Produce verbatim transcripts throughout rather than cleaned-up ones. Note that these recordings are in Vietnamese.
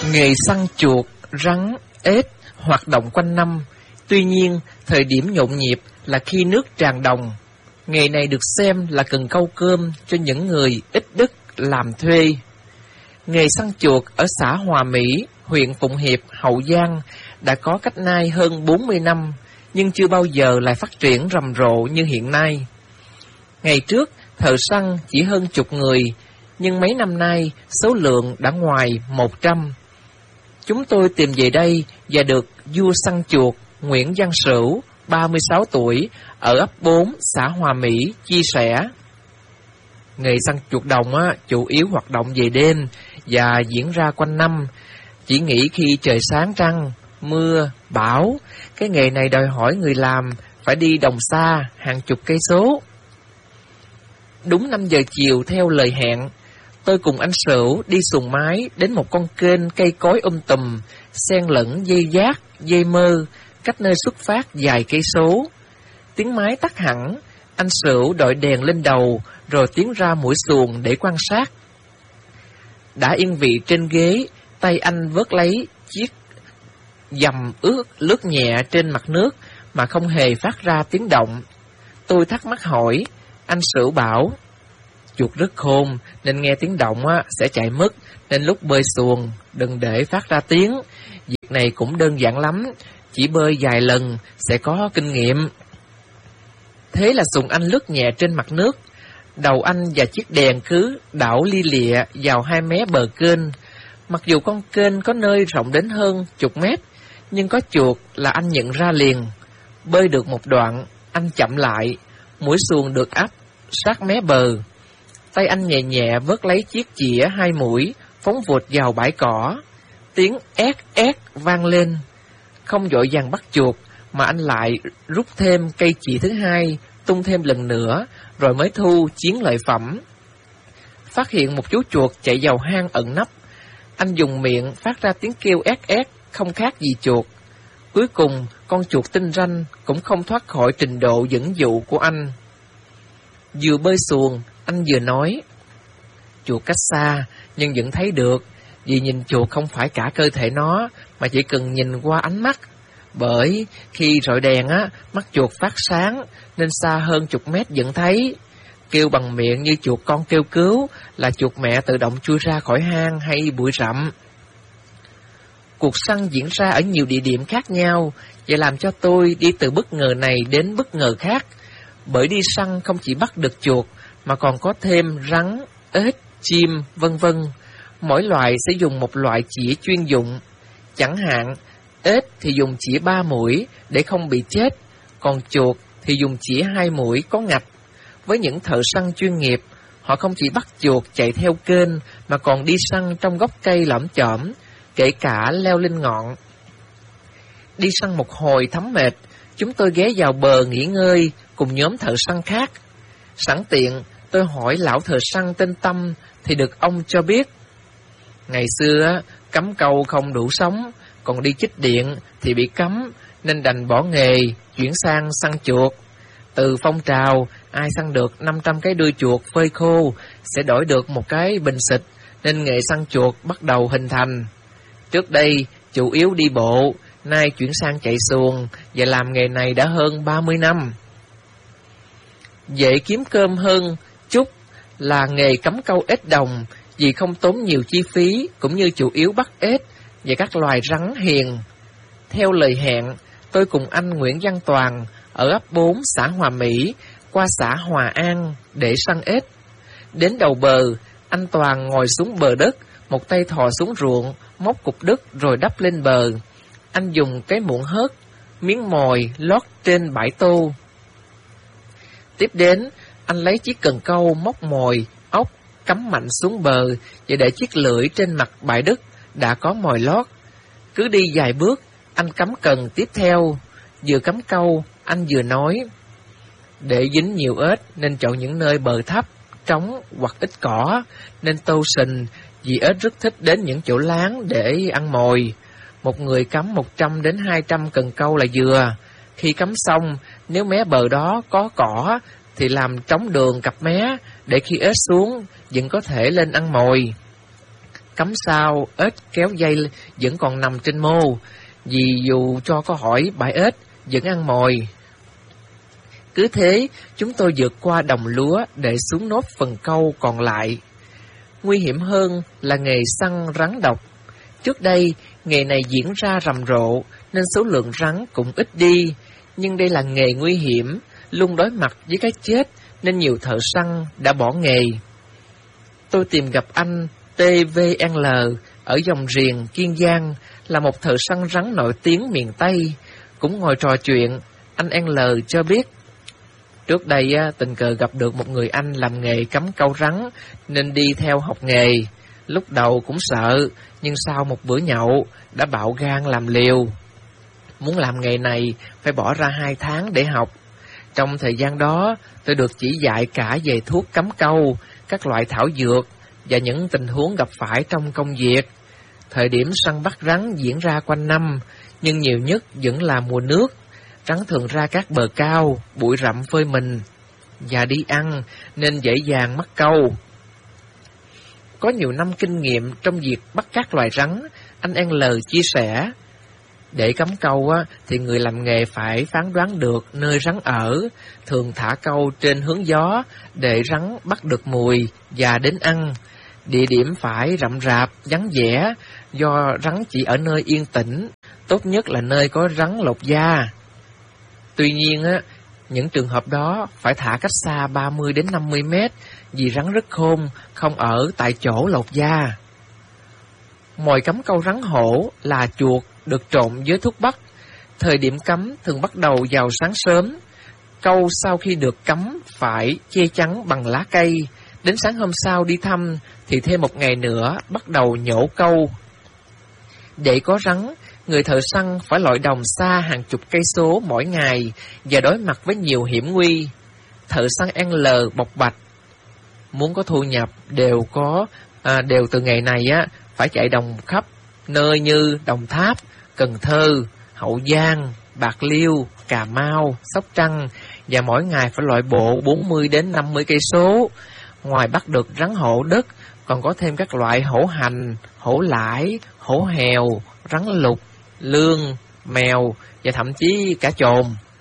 Nghề săn chuột, rắn, ếch hoạt động quanh năm. Tuy nhiên, thời điểm nhộn nhịp là khi nước tràn đồng. Nghề này được xem là cần câu cơm cho những người ít đức làm thuê. Nghề săn chuột ở xã Hòa Mỹ, huyện Phụng Hiệp, Hậu Giang đã có cách nay hơn bốn mươi năm, nhưng chưa bao giờ lại phát triển rầm rộ như hiện nay. Ngày trước, thợ săn chỉ hơn chục người, nhưng mấy năm nay số lượng đã ngoài một trăm. Chúng tôi tìm về đây và được vua săn chuột Nguyễn Văn Sửu, ba mươi sáu tuổi, ở ấp bốn, xã Hòa Mỹ, chia sẻ. Nghề săn chuột đồng á, chủ yếu hoạt động về đêm và diễn ra quanh năm, chỉ nghỉ khi trời sáng trăng, mưa, bão. Cái nghề này đòi hỏi người làm phải đi đồng xa, hàng chục cây số. Đúng năm giờ chiều theo lời hẹn, tôi cùng anh Sửu đi xuồng máy đến một con kênh cây cối um tùm, xen lẫn dây giác, dây mơ, cách nơi xuất phát vài cây số. Tiếng máy tắt hẳn, anh Sửu đội đèn lên đầu, rồi tiến ra mũi xuồng để quan sát. Đã yên vị trên ghế, tay anh vớt lấy chiếc dầm ướt lướt nhẹ trên mặt nước mà không hề phát ra tiếng động. Tôi thắc mắc hỏi, anh Sửu bảo, chuột rất khôn nên nghe tiếng động á, sẽ chạy mất, nên lúc bơi xuồng đừng để phát ra tiếng. Việc này cũng đơn giản lắm, chỉ bơi vài lần sẽ có kinh nghiệm. Thế là xuồng anh lướt nhẹ trên mặt nước, đầu anh và chiếc đèn cứ đảo li lịa vào hai mé bờ kênh. Mặc dù con kênh có nơi rộng đến hơn chục mét, nhưng có chuột là anh nhận ra liền. Bơi được một đoạn, anh chậm lại, mũi xuồng được áp sát mé bờ. Tay anh nhẹ nhẹ vớt lấy chiếc chĩa hai mũi, phóng vụt vào bãi cỏ. Tiếng ét ét vang lên. Không vội vàng bắt chuột, mà anh lại rút thêm cây chĩa thứ hai, tung thêm lần nữa, rồi mới thu chiến lợi phẩm. Phát hiện một chú chuột chạy vào hang ẩn nấp, anh dùng miệng phát ra tiếng kêu ét ét, không khác gì chuột. Cuối cùng, con chuột tinh ranh cũng không thoát khỏi trình độ dẫn dụ của anh. Vừa bơi xuồng, anh vừa nói, chuột cách xa, nhưng vẫn thấy được, vì nhìn chuột không phải cả cơ thể nó, mà chỉ cần nhìn qua ánh mắt. Bởi khi rọi đèn á, mắt chuột phát sáng, nên xa hơn chục mét vẫn thấy. Kêu bằng miệng như chuột con kêu cứu, là chuột mẹ tự động chui ra khỏi hang hay bụi rậm. Cuộc săn diễn ra ở nhiều địa điểm khác nhau, và làm cho tôi đi từ bất ngờ này đến bất ngờ khác. Bởi đi săn không chỉ bắt được chuột, mà còn có thêm rắn, ếch, chim, vân vân. Mỗi loại sẽ dùng một loại chĩa chuyên dụng. Chẳng hạn, ếch thì dùng chĩa ba mũi để không bị chết, còn chuột thì dùng chĩa hai mũi có ngạch. Với những thợ săn chuyên nghiệp, họ không chỉ bắt chuột chạy theo kênh, mà còn đi săn trong gốc cây lõm chõm, kể cả leo lên ngọn. Đi săn một hồi thấm mệt, chúng tôi ghé vào bờ nghỉ ngơi cùng nhóm thợ săn khác. Sẵn tiện, tôi hỏi lão thợ săn tên Tâm thì được ông cho biết. Ngày xưa, cắm câu không đủ sống, còn đi chích điện thì bị cấm, nên đành bỏ nghề, chuyển sang săn chuột. Từ phong trào, ai săn được năm trăm cái đuôi chuột phơi khô sẽ đổi được một cái bình xịt, nên nghề săn chuột bắt đầu hình thành. Trước đây, chủ yếu đi bộ, nay chuyển sang chạy xuồng, và làm nghề này đã hơn ba mươi năm. Dễ kiếm cơm hơn chút là nghề cắm câu ếch đồng, vì không tốn nhiều chi phí, cũng như chủ yếu bắt ếch và các loài rắn hiền. Theo lời hẹn, tôi cùng anh Nguyễn Văn Toàn ở ấp bốn xã Hòa Mỹ qua xã Hòa An để săn ếch. Đến đầu bờ, anh Toàn ngồi xuống bờ đất, một tay thò xuống ruộng, móc cục đất rồi đắp lên bờ. Anh dùng cái muỗng hớt, miếng mồi lót trên bãi tô. Tiếp đến, anh lấy chiếc cần câu móc mồi, ốc, cắm mạnh xuống bờ và để chiếc lưỡi trên mặt bãi đất đã có mồi lót. Cứ đi vài bước, anh cắm cần tiếp theo. Vừa cắm câu, anh vừa nói, để dính nhiều ếch nên chọn những nơi bờ thấp, trống hoặc ít cỏ, nên tô sình, vì ếch rất thích đến những chỗ láng để ăn mồi. Một người cắm một trăm đến hai trăm cần câu là vừa. Khi cắm xong, nếu mé bờ đó có cỏ thì làm trống đường cặp mé, để khi ếch xuống vẫn có thể lên ăn mồi. cắm sao, ếch kéo dây vẫn còn nằm trên mô, vì dù cho có hỏi bãi ếch vẫn ăn mồi. Cứ thế, chúng tôi vượt qua đồng lúa để xuống nốt phần câu còn lại. Nguy hiểm hơn là nghề săn rắn độc. Trước đây, nghề này diễn ra rầm rộ nên số lượng rắn cũng ít đi, nhưng đây là nghề nguy hiểm, luôn đối mặt với cái chết nên nhiều thợ săn đã bỏ nghề. Tôi tìm gặp anh tê vê en lờ ở Dòng Riềng, Kiên Giang, là một thợ săn rắn nổi tiếng miền Tây. Cũng ngồi trò chuyện, anh L cho biết, trước đây tình cờ gặp được một người anh làm nghề cắm câu rắn nên đi theo học nghề. Lúc đầu cũng sợ, nhưng sau một bữa nhậu đã bạo gan làm liều. Muốn làm nghề này phải bỏ ra hai tháng để học. Trong thời gian đó, tôi được chỉ dạy cả về thuốc cắm câu, các loại thảo dược và những tình huống gặp phải trong công việc. Thời điểm săn bắt rắn diễn ra quanh năm, nhưng nhiều nhất vẫn là mùa nước. Rắn thường ra các bờ cao, bụi rậm phơi mình và đi ăn nên dễ dàng mắc câu. Có nhiều năm kinh nghiệm trong việc bắt các loài rắn, anh L chia sẻ, để cắm câu á, thì người làm nghề phải phán đoán được nơi rắn ở, thường thả câu trên hướng gió để rắn bắt được mùi và đến ăn. Địa điểm phải rậm rạp, vắng vẻ, do rắn chỉ ở nơi yên tĩnh, tốt nhất là nơi có rắn lột da. Tuy nhiên, á, những trường hợp đó phải thả cách xa ba mươi đến năm mươi mét, vì rắn rất khôn, không ở tại chỗ lột da. Mồi cắm câu rắn hổ là chuột được trộn với thuốc bắc. Thời điểm cắm thường bắt đầu vào sáng sớm. Câu sau khi được cắm phải che chắn bằng lá cây. Đến sáng hôm sau đi thăm thì thêm một ngày nữa bắt đầu nhổ câu. Để có rắn, người thợ săn phải lội đồng xa hàng chục cây số mỗi ngày và đối mặt với nhiều hiểm nguy. Thợ săn L bộc bạch, muốn có thu nhập đều có à, đều từ ngày này á phải chạy đồng khắp nơi như Đồng Tháp, Cần Thơ, Hậu Giang, Bạc Liêu, Cà Mau, Sóc Trăng, và mỗi ngày phải lội bộ bốn mươi đến năm mươi cây số. Ngoài bắt được rắn hổ đất, còn có thêm các loại hổ hành, hổ lãi, hổ hèo, rắn lục, lương, mèo và thậm chí cả chồn.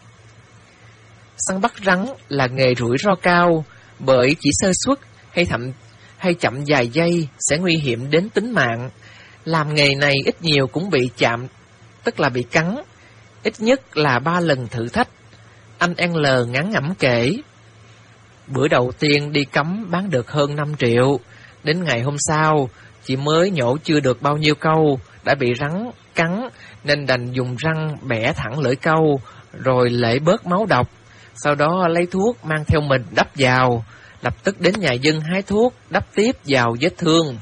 Săn bắt rắn là nghề rủi ro cao, bởi chỉ sơ suất hay thậm hay chậm vài giây sẽ nguy hiểm đến tính mạng. Làm nghề này ít nhiều cũng bị chạm, tức là bị cắn, ít nhất là ba lần thử thách. Anh L ngán ngẩm kể, bữa đầu tiên đi cắm bán được hơn năm triệu, đến ngày hôm sau chỉ mới nhổ chưa được bao nhiêu câu đã bị rắn cắn, nên đành dùng răng bẻ thẳng lưỡi câu rồi lễ bớt máu độc, sau đó lấy thuốc mang theo mình đắp vào, lập tức đến nhà dân hái thuốc đắp tiếp vào vết thương.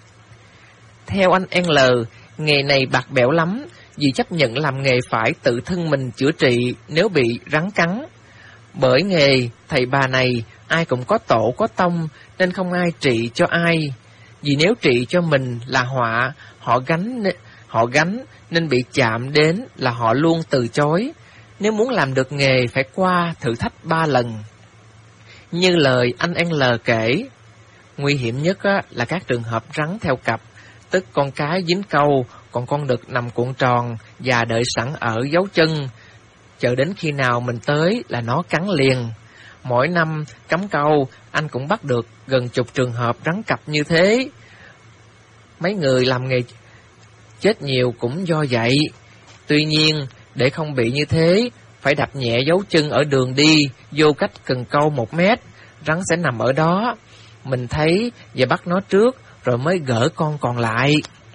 Theo anh L, nghề này bạc bẽo lắm, vì chấp nhận làm nghề phải tự thân mình chữa trị nếu bị rắn cắn. Bởi nghề thầy bà này ai cũng có tổ có tông nên không ai trị cho ai. Vì nếu trị cho mình là họa, họ gánh họ gánh nên bị chạm đến là họ luôn từ chối. Nếu muốn làm được nghề phải qua thử thách ba lần. Như lời anh L kể, nguy hiểm nhất á, là các trường hợp rắn theo cặp, tức con cái dính câu, còn con đực nằm cuộn tròn và đợi sẵn ở dấu chân, chờ đến khi nào mình tới là nó cắn liền. Mỗi năm cắm câu, anh cũng bắt được gần chục trường hợp rắn cặp như thế. Mấy người làm nghề chết nhiều cũng do vậy. Tuy nhiên, để không bị như thế, phải đập nhẹ dấu chân ở đường đi, vô cách cần câu một mét, rắn sẽ nằm ở đó. Mình thấy và bắt nó trước, rồi mới gỡ con còn lại.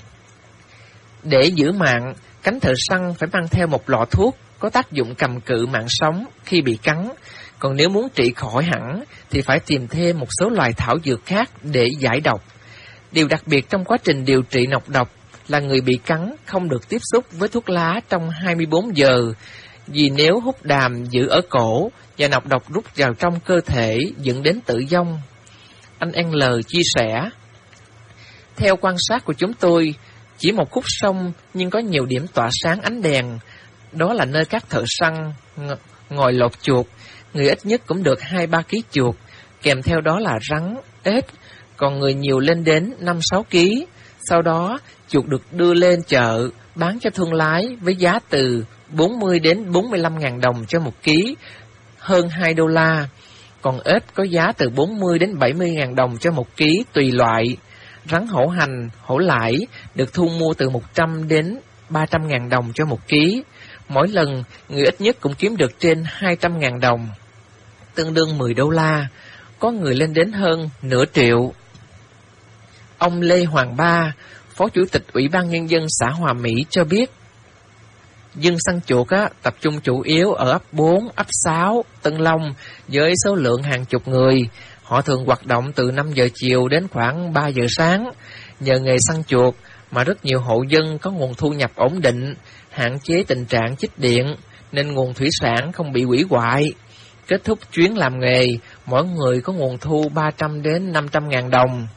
Để giữ mạng, cánh thợ săn phải mang theo một lọ thuốc có tác dụng cầm cự mạng sống khi bị cắn. Còn nếu muốn trị khỏi hẳn thì phải tìm thêm một số loài thảo dược khác để giải độc. Điều đặc biệt trong quá trình điều trị nọc độc là người bị cắn không được tiếp xúc với thuốc lá trong hai mươi bốn giờ, vì nếu hút đàm giữ ở cổ và nọc độc rút vào trong cơ thể dẫn đến tử vong. Anh L chia sẻ, theo quan sát của chúng tôi, chỉ một khúc sông nhưng có nhiều điểm tỏa sáng ánh đèn. Đó là nơi các thợ săn ngồi lột chuột, người ít nhất cũng được hai ba ký chuột, kèm theo đó là rắn, ếch, còn người nhiều lên đến năm sáu ký. Sau đó, chuột được đưa lên chợ, bán cho thương lái với giá từ bốn mươi đến bốn mươi lăm ngàn đồng cho một ký, hơn hai đô la. Còn ếch có giá từ bốn mươi đến bảy mươi ngàn đồng cho một ký tùy loại. Rắn hổ hành, hổ lãi được thu mua từ một trăm đến ba trăm ngàn đồng cho một ký. Mỗi lần, người ít nhất cũng kiếm được trên hai trăm ngàn đồng, tương đương mười đô la, có người lên đến hơn nửa triệu. Ông Lê Hoàng Ba, Phó Chủ tịch Ủy ban Nhân dân xã Hòa Mỹ cho biết, dân săn chuột á, tập trung chủ yếu ở ấp bốn, ấp sáu, Tân Long với số lượng hàng chục người. Họ thường hoạt động từ năm giờ chiều đến khoảng ba giờ sáng. Nhờ nghề săn chuột mà rất nhiều hộ dân có nguồn thu nhập ổn định, hạn chế tình trạng chích điện, nên nguồn thủy sản không bị hủy hoại. Kết thúc chuyến làm nghề, mỗi người có nguồn thu ba trăm đến năm trăm ngàn đồng.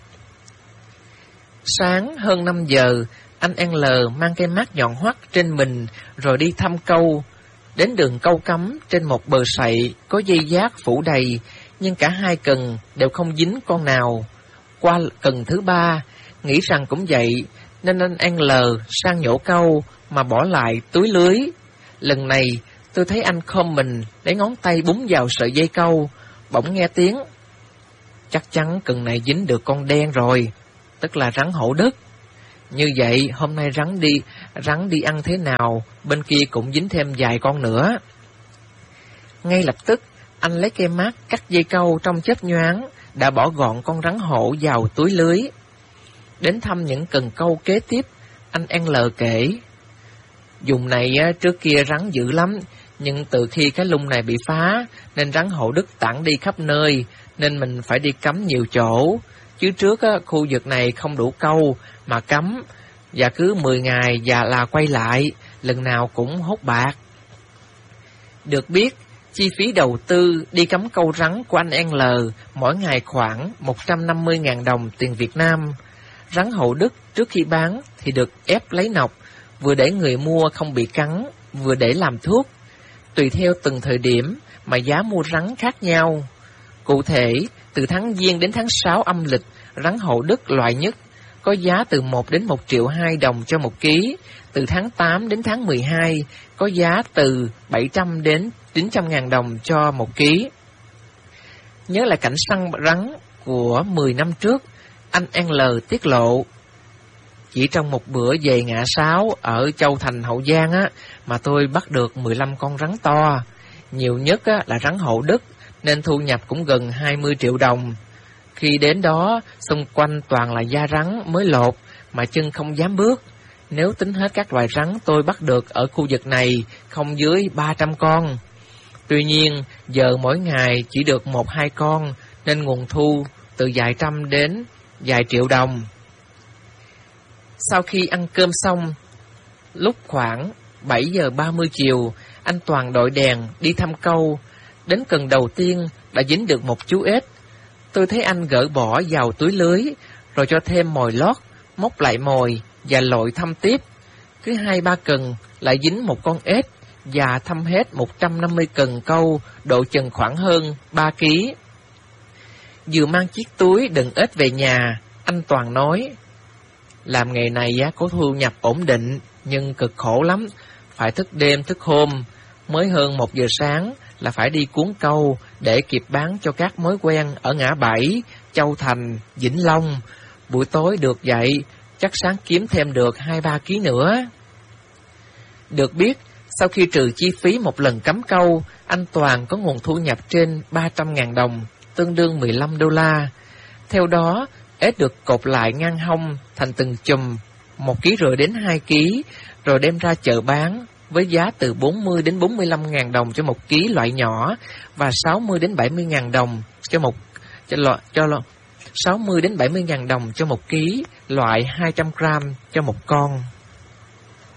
Sáng hơn năm giờ, anh L mang cây mác nhọn hoắt trên mình rồi đi thăm câu. Đến đường câu cắm trên một bờ sậy có dây giác phủ đầy, nhưng cả hai cần đều không dính con nào. Qua cần thứ ba, nghĩ rằng cũng vậy, nên anh L sang nhổ câu mà bỏ lại túi lưới. Lần này, tôi thấy anh khom mình lấy ngón tay búng vào sợi dây câu, bỗng nghe tiếng. Chắc chắn cần này dính được con đen rồi, tức là rắn hổ đất. Như vậy, hôm nay rắn đi, rắn đi ăn thế nào, bên kia cũng dính thêm vài con nữa. Ngay lập tức, anh lấy cây mác cắt dây câu trong chớp nhoáng, đã bỏ gọn con rắn hổ vào túi lưới. Đến thăm những cần câu kế tiếp, anh L kể, dùng này trước kia rắn dữ lắm, nhưng từ khi cái lung này bị phá, nên rắn hổ đất tản đi khắp nơi, nên mình phải đi cắm nhiều chỗ. Chứ trước á, khu vực này không đủ câu mà cắm, và cứ mười ngày và là quay lại, lần nào cũng hốt bạc. Được biết, chi phí đầu tư đi cắm câu rắn của anh L mỗi ngày khoảng một trăm năm mươi ngàn đồng tiền Việt Nam. Rắn hổ đất trước khi bán thì được ép lấy nọc, vừa để người mua không bị cắn, vừa để làm thuốc. Tùy theo từng thời điểm mà giá mua rắn khác nhau. Cụ thể, từ tháng Giêng đến tháng sáu âm lịch, rắn hổ đất loại nhất có giá từ một đến một triệu hai đồng cho một ký. Từ tháng tám đến tháng mười hai có giá từ bảy trăm đến chín trăm ngàn đồng cho một ký. Nhớ lại cảnh săn rắn của mười năm trước, anh L tiết lộ, chỉ trong một bữa về Ngã Sáu ở Châu Thành, Hậu Giang á, mà tôi bắt được mười lăm con rắn to. Nhiều nhất á, là rắn hổ đất, nên thu nhập cũng gần hai mươi triệu đồng. Khi đến đó, xung quanh toàn là da rắn mới lột, mà chân không dám bước. Nếu tính hết các loài rắn tôi bắt được ở khu vực này, không dưới ba trăm con. Tuy nhiên, giờ mỗi ngày chỉ được một hai con, nên nguồn thu từ vài trăm đến vài triệu đồng. Sau khi ăn cơm xong, lúc khoảng bảy giờ ba mươi chiều, anh Toàn đội đèn đi thăm câu. Đến cần đầu tiên đã dính được một chú ếch. Tôi thấy anh gỡ bỏ vào túi lưới, rồi cho thêm mồi lót, móc lại mồi và lội thăm tiếp. Cứ hai ba cần lại dính một con ếch, và thăm hết một trăm năm mươi cần câu, độ chừng khoảng hơn ba ký. Vừa mang chiếc túi đựng ếch về nhà, anh Toàn nói, làm nghề này có thu nhập ổn định, nhưng cực khổ lắm, phải thức đêm thức hôm, mới hơn một giờ sáng là phải đi cuốn câu để kịp bán cho các mối quen ở Ngã Bảy, Châu Thành, Vĩnh Long. Buổi tối được dậy, chắc sáng kiếm thêm được hai ba ký nữa. Được biết, sau khi trừ chi phí một lần cắm câu, anh Toàn có nguồn thu nhập trên ba trăm ngàn đồng, tương đương mười lăm đô la. Theo đó, ếch được cột lại ngang hông thành từng chùm, một ký rưỡi đến hai ký, rồi đem ra chợ bán với giá từ bốn mươi đến bốn mươi lăm ngàn đồng cho một ký loại nhỏ và sáu mươi đến bảy mươi ngàn đồng cho một cho loại cho sáu mươi đến bảy mươi ngàn đồng cho một ký loại hai trăm gram cho một con.